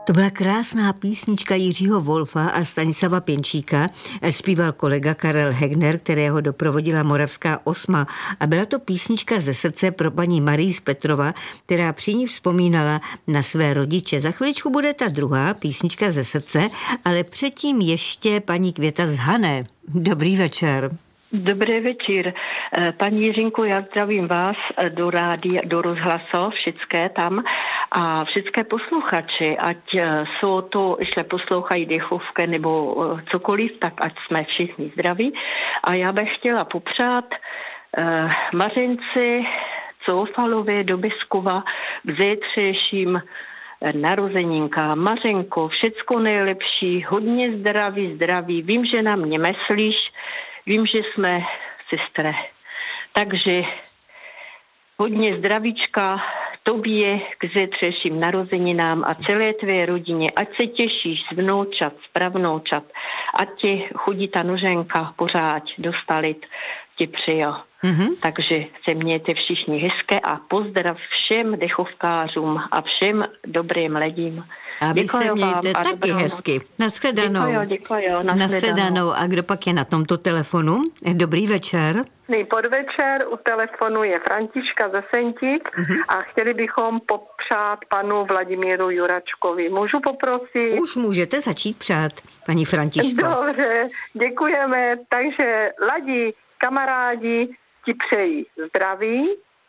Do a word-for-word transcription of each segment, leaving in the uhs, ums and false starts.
To byla krásná písnička Jiřího Wolfa a Stanislava Pěnčíka. Zpíval kolega Karel Hegner, kterého doprovodila Moravská osma. A byla to písnička ze srdce pro paní Marii z Petrova, která při ní vzpomínala na své rodiče. Za chviličku bude ta druhá písnička ze srdce, ale předtím ještě paní Květa z Hané. Dobrý večer. Dobrý večer. Paní Jiřinko, já zdravím vás do rádia, do rozhlasu, všetké tam a všetké posluchači, ať jsou to, ještě poslouchají dechovky nebo cokoliv, tak ať jsme všichni zdraví. A já bych chtěla popřát uh, Mařenci Coufalové do Biskova v zítřejším narozeninka. Mařenko, všecko nejlepší, hodně zdraví, zdraví. Vím, že na mě myslíš, vím, že jsme sestry. Takže hodně zdravíčka tobě k zítřejším narozeninám a celé tvé rodině. Ať se těšíš z vnoučat, z pravnoučat. Ať ti chodí ta noženka pořád dostalit, ti přejo. Mm-hmm. Takže se mějte všichni hezké a pozdrav všem dechovkářům a všem dobrým lidím. A vy se mějte taky dobrou hezky. Nashledanou. Děkuju, děkuju. Nashledanou. A kdo pak je na tomto telefonu? Dobrý večer. Podvečer u telefonu je Františka ze Sentík mm-hmm. a chtěli bychom popřát panu Vladimíru Juračkovi. Můžu poprosit? Už můžete začít přát, paní Františko. Dobře, děkujeme. Takže Ladi, kamarádi, ti přeji zdraví,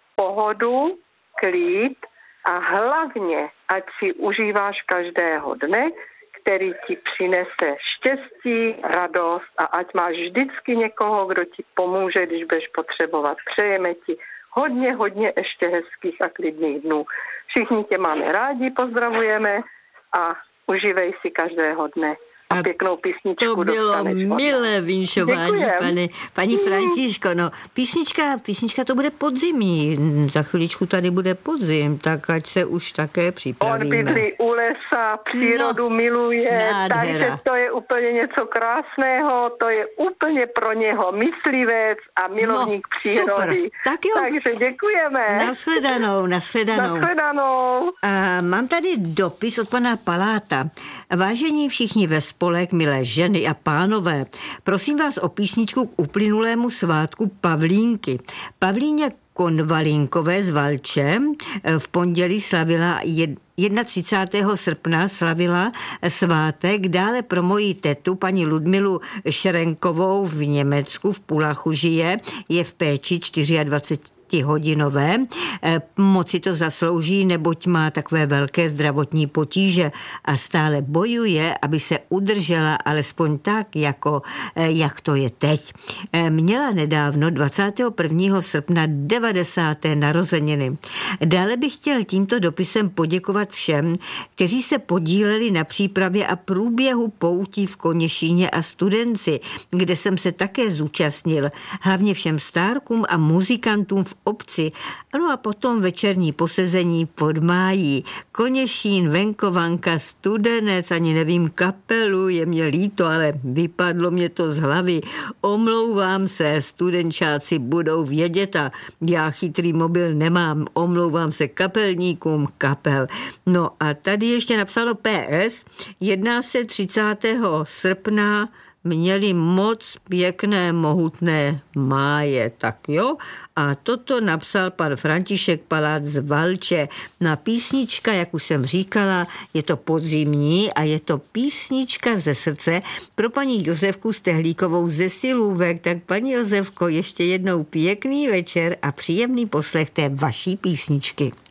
pohodu, klid a hlavně, ať si užíváš každého dne, který ti přinese štěstí, radost a ať máš vždycky někoho, kdo ti pomůže, když budeš potřebovat. Přejeme ti hodně, hodně ještě hezkých a klidných dnů. Všichni tě máme rádi, pozdravujeme a užívej si každého dne. A pěknou písničku to bylo milé vinšování, pane, paní Františko. No, písnička, písnička to bude podzimní. Za chviličku tady bude podzim, tak ať se už také připravíme. On bydlí u lesa, přírodu no, miluje, nádhera. Takže to je úplně něco krásného, to je úplně pro něho myslivec a milovník no, přírody. Super. Tak jo. Takže děkujeme. Nashledanou, nashledanou. Nashledanou. A mám tady dopis od pana Paláta. Vážení všichni ve spolek, milé ženy a pánové, prosím vás o písničku k uplynulému svátku Pavlínky. Pavlíně Konvalinkové z Valče v pondělí slavila třicátého prvního srpna slavila svátek, dále pro moji tetu, paní Ludmilu Šrenkovou v Německu, v Pulachu žije, je v péči dvacet čtyři hodinové. Moc si to zaslouží, neboť má takové velké zdravotní potíže a stále bojuje, aby se udržela alespoň tak, jako jak to je teď. Měla nedávno dvacátého prvního srpna devadesáté narozeniny. Dále bych chtěl tímto dopisem poděkovat všem, kteří se podíleli na přípravě a průběhu poutí v Koněšíně a Studenci, kde jsem se také zúčastnil. Hlavně všem stárkům a muzikantům v obci. No a potom večerní posezení pod Májí. Koněšín, Venkovanka, Studenec, ani nevím kapelu, je mě líto, ale vypadlo mě to z hlavy. Omlouvám se, studenčáci budou vědět a já chytrý mobil nemám. Omlouvám se kapelníkům kapel. No a tady ještě napsalo P S. Jedná se třicátého srpna měli moc pěkné, mohutné máje, tak jo. A toto napsal pan František Palác z Valče. Na písnička, jak už jsem říkala, je to podzimní a je to písnička ze srdce pro paní Josefku Stehlíkovou ze Silůvek. Tak paní Josefko, ještě jednou pěkný večer a příjemný poslech té vaší písničky.